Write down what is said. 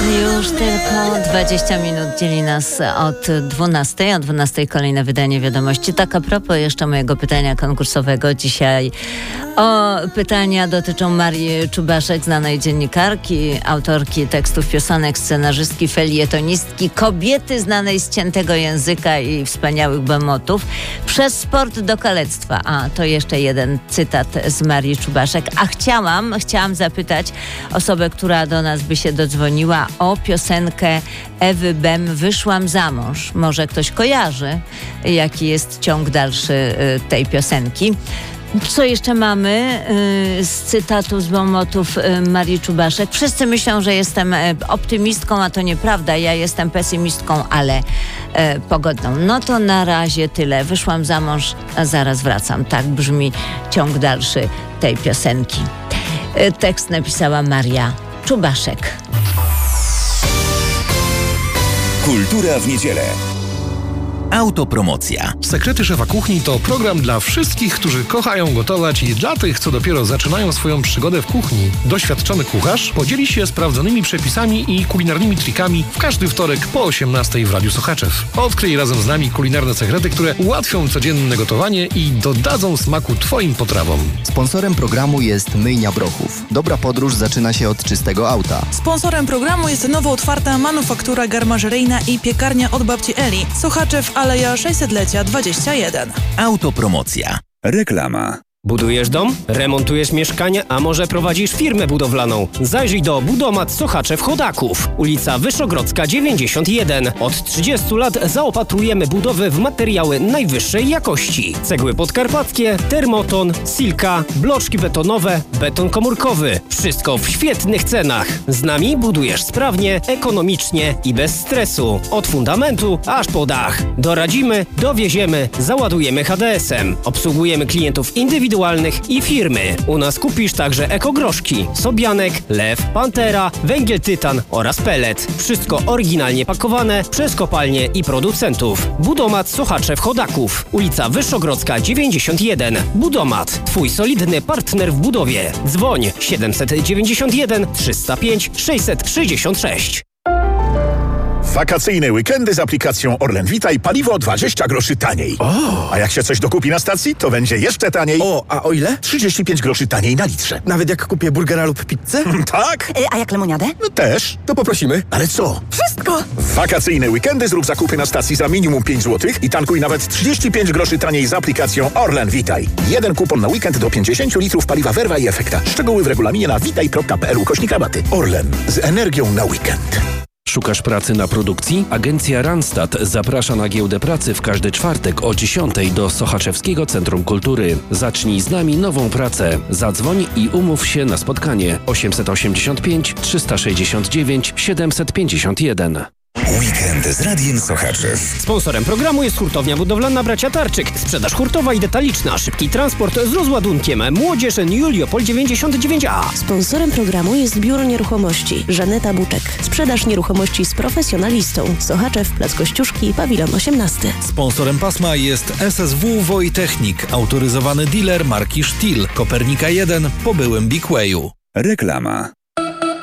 Już tylko 20 minut dzieli nas od 12. O 12 kolejne wydanie wiadomości. Tak a propos jeszcze mojego pytania konkursowego dzisiaj. Pytania dotyczą Marii Czubaszek, znanej dziennikarki, autorki tekstów piosenek, scenarzystki, felietonistki, kobiety znanej z ciętego języka i wspaniałych bemotów. Przez sport do kalectwa. To jeszcze jeden cytat z Marii Czubaszek. Chciałam zapytać osobę, która do nas by się dodzwoniła, o piosenkę Ewy Bem Wyszłam za mąż. Może ktoś kojarzy, jaki jest ciąg dalszy tej piosenki. Co jeszcze mamy z cytatu, z bemotów Marii Czubaszek? Wszyscy myślą, że jestem optymistką, a to nieprawda. Ja jestem pesymistką, ale pogodną. No to na razie tyle. Wyszłam za mąż, a zaraz wracam. Tak brzmi ciąg dalszy tej piosenki. Tekst napisała Maria Czubaszek. Kultura w niedzielę. Autopromocja. Sekrety szefa kuchni to program dla wszystkich, którzy kochają gotować i dla tych, co dopiero zaczynają swoją przygodę w kuchni. Doświadczony kucharz podzieli się sprawdzonymi przepisami i kulinarnymi trikami w każdy wtorek po 18:00 w Radiu Sochaczew. Odkryj razem z nami kulinarne sekrety, które ułatwią codzienne gotowanie i dodadzą smaku Twoim potrawom. Sponsorem programu jest Myjnia Brochów. Dobra podróż zaczyna się od czystego auta. Sponsorem programu jest nowo otwarta manufaktura garmażeryjna i piekarnia od babci Eli. Sochaczew, Aleja 600-lecia 21. Autopromocja. Reklama. Budujesz dom? Remontujesz mieszkanie? A może prowadzisz firmę budowlaną? Zajrzyj do Budomat Sochaczew Chodaków. Ulica Wyszogrodzka 91. Od 30 lat zaopatrujemy budowy w materiały najwyższej jakości. Cegły podkarpackie, termoton, silka, bloczki betonowe, beton komórkowy. Wszystko w świetnych cenach. Z nami budujesz sprawnie, ekonomicznie i bez stresu. Od fundamentu aż po dach. Doradzimy, dowieziemy, załadujemy HDS-em. Obsługujemy klientów indywidualnych i firmy. U nas kupisz także ekogroszki, sobianek, lew, pantera, węgiel tytan oraz pellet. Wszystko oryginalnie pakowane przez kopalnie i producentów. Budomat Sochaczew Chodaków. Ulica Wyszogrodzka 91. Budomat. Twój solidny partner w budowie. Dzwoń 791 305 666. Wakacyjne weekendy z aplikacją Orlen Witaj, paliwo 20 groszy taniej. A jak się coś dokupi na stacji, to będzie jeszcze taniej. A o ile? 35 groszy taniej na litrze. Nawet jak kupię burgera lub pizzę? Tak? A jak lemoniadę? No też. To poprosimy. Ale co? Wszystko! W wakacyjne weekendy zrób zakupy na stacji za minimum 5 zł i tankuj nawet 35 groszy taniej z aplikacją Orlen Witaj. Jeden kupon na weekend do 50 litrów paliwa Verva i Efekta. Szczegóły w regulaminie na witaj.pl/rabaty. Orlen. Z energią na weekend. Szukasz pracy na produkcji? Agencja Randstad zaprasza na giełdę pracy w każdy czwartek o 10:00 do Sochaczewskiego Centrum Kultury. Zacznij z nami nową pracę. Zadzwoń i umów się na spotkanie 885 369 751. Weekend z Radiem Sochaczew. Sponsorem programu jest hurtownia budowlana Bracia Tarczyk. Sprzedaż hurtowa i detaliczna. Szybki transport z rozładunkiem. Młodzież Juliopol 99A. Sponsorem programu jest Biuro Nieruchomości Żaneta Buczek. Sprzedaż nieruchomości z profesjonalistą. Sochaczew, Plac Kościuszki, Pawilon 18. Sponsorem pasma jest SSW Wojtechnik. Autoryzowany dealer marki Stihl. Kopernika 1 po byłym Big Wayu. Reklama.